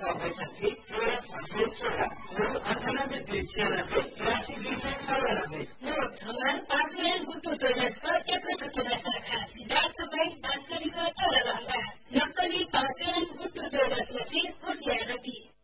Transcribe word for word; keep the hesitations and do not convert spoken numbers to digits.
छ बैसठी तेह्र छ सय सोह्र रु अन्ठानब्बे दुई छियानब्बे तिरासी दुई सय चौरानब्बे। नोट हमार पाँचवें गुट्टू ज्वेलर्स का एकमात्र शाखा सिद्धार्थ बैंक बांसगढ़ी का तोरा रहला। नक्कली पाँचवें गुट्टू ज्वेलर्स में से होशियार रखी।